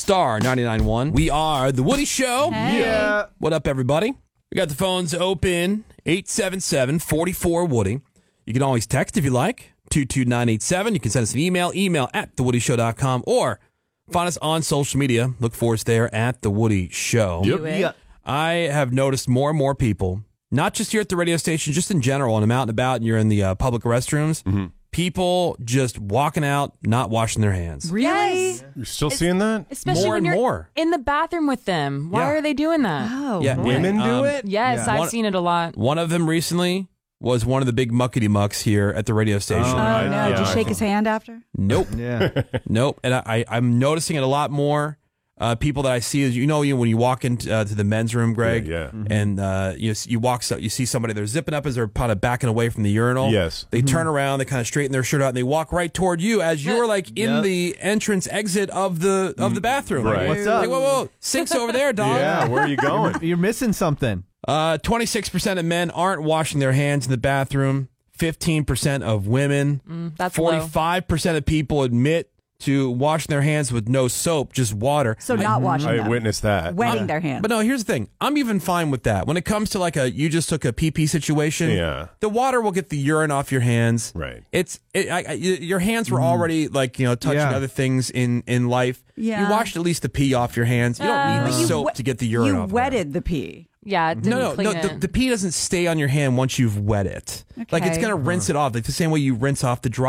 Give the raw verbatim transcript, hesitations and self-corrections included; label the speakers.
Speaker 1: Star ninety-nine point one. We are The Woody Show.
Speaker 2: Hey.
Speaker 3: Yeah.
Speaker 1: What up, everybody? We got the phones open, eight seven seven, four four, Woody. You can always text if you like, two two nine eight seven. You can send us an email, email at the woody show dot com, or find us on social media. Look for us there at The Woody Show.
Speaker 2: Yep. Yeah.
Speaker 1: I have noticed more and more people, not just here at the radio station, just in general, when I'm out and about and you're in the uh, public restrooms,
Speaker 2: Mm-hmm.
Speaker 1: people just walking out, not washing their hands.
Speaker 4: Really?
Speaker 5: Yes.
Speaker 2: You're still seeing that?
Speaker 5: Especially
Speaker 1: More
Speaker 5: when
Speaker 1: and
Speaker 5: you're
Speaker 1: more.
Speaker 5: in the bathroom with them. Why
Speaker 1: Yeah.
Speaker 5: are they doing that?
Speaker 4: Oh,
Speaker 1: Yeah,
Speaker 4: boy.
Speaker 2: Women do
Speaker 1: Um,
Speaker 2: it?
Speaker 5: Yes,
Speaker 3: Yeah.
Speaker 5: I've
Speaker 1: One-
Speaker 5: seen it a lot.
Speaker 1: One of them recently was one of the big muckety mucks here at the radio station.
Speaker 4: Oh,
Speaker 2: I-
Speaker 4: no.
Speaker 2: yeah,
Speaker 4: Did you
Speaker 2: I
Speaker 4: shake his hand after?
Speaker 1: Nope.
Speaker 3: Yeah.
Speaker 1: Nope. And I, I, I'm noticing it a lot more. Uh, people that I see, is you know, you when you walk into uh, to the men's room, Greg,
Speaker 2: Yeah, yeah.
Speaker 1: and uh, you you walk, so you see somebody, they're zipping up as they're kind of backing away from the urinal.
Speaker 2: Yes.
Speaker 1: They turn around, they kind of straighten their shirt out, and they walk right toward you as you're like in
Speaker 3: Yep.
Speaker 1: the entrance exit of the of the bathroom.
Speaker 2: Right.
Speaker 3: What's up?
Speaker 1: Like, whoa, whoa, sink's over there, dog.
Speaker 2: Yeah, where are you going?
Speaker 3: You're missing something.
Speaker 1: Uh, twenty-six percent of men aren't washing their hands in the bathroom. fifteen percent of women.
Speaker 5: Mm, that's low.
Speaker 1: forty-five percent of people admit to washing their hands with no soap, just water.
Speaker 4: So not washing
Speaker 2: I
Speaker 4: them.
Speaker 2: witnessed that.
Speaker 4: Wetting their hands.
Speaker 1: But no, here's the thing. I'm even fine with that. When it comes to like a you just took a pee pee situation,
Speaker 2: Yeah.
Speaker 1: the water will get the urine off your hands.
Speaker 2: Right.
Speaker 1: It's it, I, I, your hands were already like you know touching
Speaker 3: Yeah.
Speaker 1: other things in in life.
Speaker 4: Yeah.
Speaker 1: You washed at least the pee off your hands. You don't
Speaker 5: Uh,
Speaker 1: need
Speaker 5: but
Speaker 1: the
Speaker 5: you
Speaker 1: soap
Speaker 4: wet-
Speaker 1: to get the urine
Speaker 4: you
Speaker 1: off.
Speaker 4: wetted the pee.
Speaker 5: Yeah, it didn't
Speaker 1: No, no,
Speaker 5: clean
Speaker 1: no. The,
Speaker 5: it.
Speaker 1: the pee doesn't stay on your hand once you've wet it. Like it's
Speaker 4: Okay.
Speaker 1: gonna rinse it off. Like the same way you rinse off the dry.